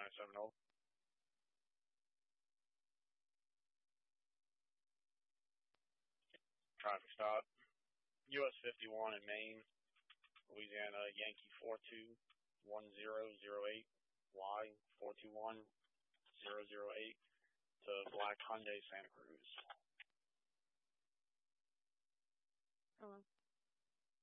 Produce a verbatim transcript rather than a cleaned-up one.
nine seven zero. Traffic stop. U S fifty-one in Maine, Louisiana, Yankee four two one zero zero eight, Y four two one zero zero eight to Black Hyundai Santa Cruz. Hello.